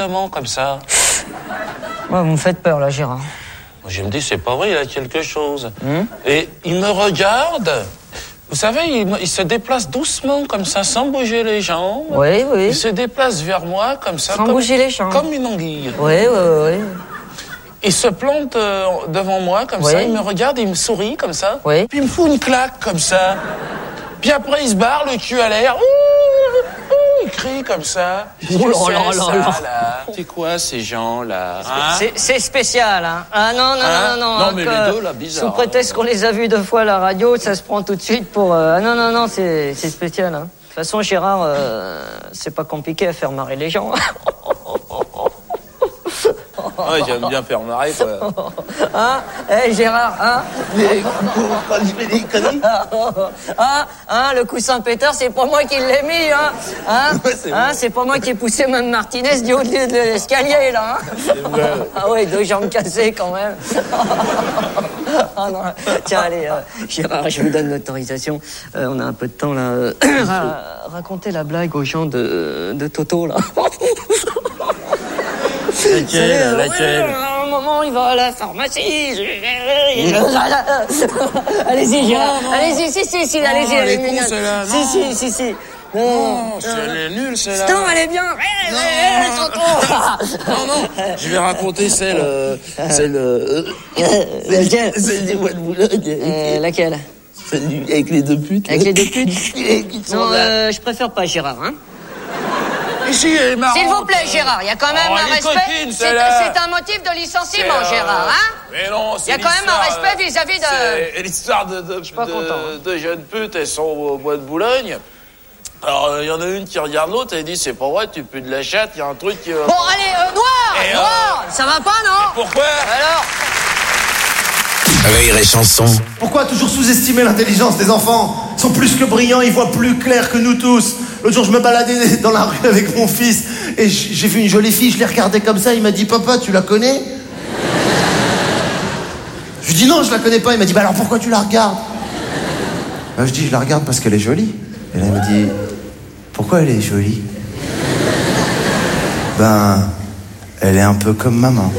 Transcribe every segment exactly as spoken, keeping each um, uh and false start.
tristement comme ça. Ouais, vous me faites peur, là, Gérard. Je me dis, c'est pas vrai, il a quelque chose. Mmh. Et il me regarde. Vous savez, il, il se déplace doucement comme ça, sans bouger les jambes. Oui, oui. Il se déplace vers moi comme ça. Sans comme, bouger les jambes. Comme une anguille. Oui, oui, oui. Il se plante euh, devant moi comme oui. ça, il me regarde, il me sourit comme ça. Oui. Puis il me fout une claque comme ça. Puis après, il se barre, le cul à l'air. Il crie comme ça. Oh là là là là. C'est quoi ces gens-là, hein? C'est, c'est spécial, hein. Ah non, non, hein? non, non. Non, hein, mais que, les deux, là, bizarre. Sous prétexte qu'on les a vus deux fois à la radio, ça se prend tout de suite pour... Euh, ah non, non, non, c'est, c'est spécial, hein. De toute façon, Gérard, euh, c'est pas compliqué à faire marrer les gens. Ouais, j'aime bien faire marrer, quoi. Hein? Eh, hey, Gérard, hein? Mais quand je fais des conneries. Hein? Hein? Le coussin pétard, c'est pas moi qui l'ai mis, hein? Hein? Ouais, c'est hein? C'est pas moi qui ai poussé Mme Martinez du haut de l'escalier, là, hein? C'est vrai. Ah ouais, deux jambes cassées, quand même. Ah non. Tiens, allez, euh, Gérard, je vous donne l'autorisation. Euh, on a un peu de temps, là. Euh, ra- racontez la blague aux gens de, de Toto, là. Laquelle, laquelle? À un moment, il va à la pharmacie. Allez-y, Gérard. Allez-y, si, si, si, allez-y. Elle est mignonne. con, celle-là. Si, si, si, si. Non, Non, elle est nulle, celle-là. non, elle est bien. Non, non, non, je vais raconter celle, euh, celle, euh, Laquelle? celle des mois de Boulogne. Euh, laquelle? Celle du- avec les deux putes. Avec les deux putes? Qui sont Non, là. euh, je préfère pas, Gérard, hein. Ici, elle est marrante. S'il vous plaît, Gérard, il y a quand même Oh, un elle est respect. coquine, C'est, celle-là. c'est un motif de licenciement, C'est, euh, Gérard, hein. Mais non, c'est Il y a quand même un l'histoire, respect euh, vis-à-vis de... C'est l'histoire de, de, pas de- content, hein. de jeunes putes, elles sont au bois de Boulogne. Alors, il y en a une qui regarde l'autre, elle dit, c'est pas vrai, tu pues de la chatte, il y a un truc qui... va Bon, pas. allez, euh, Noir, Et, euh, Noir, ça va pas, non? Pourquoi? Alors? Rire et chanson. Pourquoi toujours sous-estimer l'intelligence des enfants? Ils sont plus que brillants, ils voient plus clair que nous tous. L'autre jour, je me baladais dans la rue avec mon fils et j'ai vu une jolie fille, je l'ai regardée comme ça, il m'a dit « Papa, tu la connais ?» Je lui dis « Non, je la connais pas. » Il m'a dit « Bah alors pourquoi tu la regardes ?» Ben, je dis « Je la regarde parce qu'elle est jolie. » Et là, il m'a dit « Pourquoi elle est jolie ?» Ben, elle est un peu comme maman.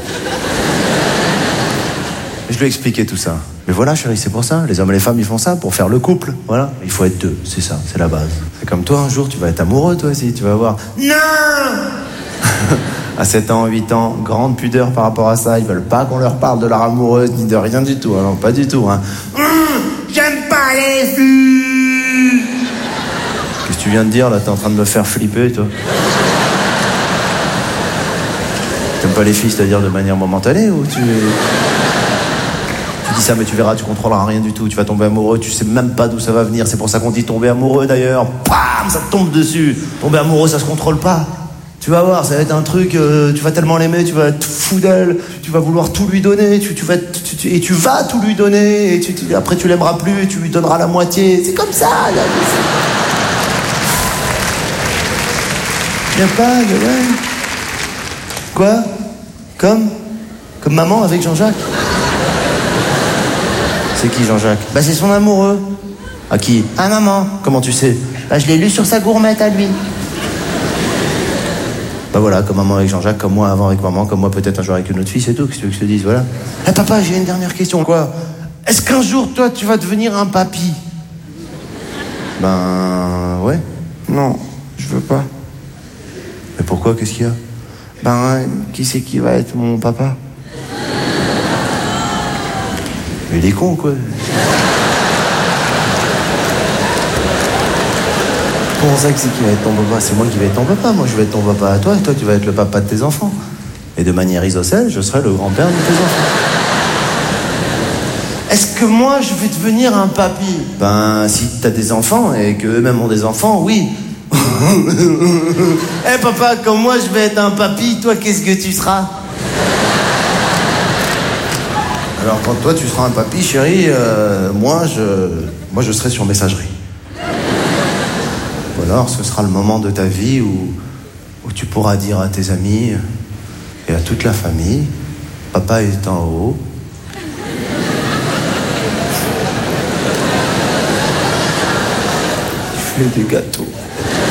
Je lui ai expliqué tout ça. Mais voilà, chérie, c'est pour ça. Les hommes et les femmes, ils font ça pour faire le couple. Voilà. Il faut être deux. C'est ça, c'est la base. C'est comme toi, un jour, tu vas être amoureux, toi aussi. Tu vas voir. Non. À sept ans, huit ans, grande pudeur par rapport à ça. Ils veulent pas qu'on leur parle de leur amoureuse, ni de rien du tout. Alors, pas du tout, hein. Mmh, j'aime pas les filles. Qu'est-ce que tu viens de dire, là? T'es en train de me faire flipper, toi. T'aimes pas les filles, c'est-à-dire de manière momentanée, ou tu... Tu dis ça, mais tu verras, tu contrôleras rien du tout. Tu vas tomber amoureux, tu sais même pas d'où ça va venir. C'est pour ça qu'on dit tomber amoureux, d'ailleurs. Pam, ça te tombe dessus. Tomber amoureux, ça se contrôle pas. Tu vas voir, ça va être un truc, euh, tu vas tellement l'aimer, tu vas être fou d'elle, tu vas vouloir tout lui donner, tu, tu vas, tu, tu, et tu vas tout lui donner, et tu, tu, après tu l'aimeras plus, et tu lui donneras la moitié. C'est comme ça, là. Viens pas, ouais. Quoi? Comme? Comme maman avec Jean-Jacques? C'est qui, Jean-Jacques? Bah, c'est son amoureux. À qui? À maman. Comment tu sais? Bah, je l'ai lu sur sa gourmette à lui. Bah voilà, comme maman avec Jean-Jacques, comme moi avant avec maman, comme moi peut-être un jour avec une autre fille, c'est tout, qu'est-ce que tu veux que je te dise, voilà. Eh hey, papa, j'ai une dernière question. Quoi? Est-ce qu'un jour, toi, tu vas devenir un papy? Ben... ouais. Non, je veux pas. Mais pourquoi? Qu'est-ce qu'il y a? Ben, qui c'est qui va être mon papa? Mais il est con, quoi. Comment ça que c'est qui va être ton papa? C'est moi qui vais être ton papa. Moi, je vais être ton papa à toi, et toi, tu vas être le papa de tes enfants. Et de manière isocèle, je serai le grand-père de tes enfants. Est-ce que moi, je vais devenir un papy? Ben, si t'as des enfants, et qu'eux-mêmes ont des enfants, oui. Eh hey, papa, comme moi, je vais être un papy, toi, qu'est-ce que tu seras? Alors, quand toi, tu seras un papy, chérie, euh, moi, je, moi, je serai sur messagerie. Ou alors, ce sera le moment de ta vie où, où tu pourras dire à tes amis et à toute la famille, papa est en haut. Il fait des gâteaux.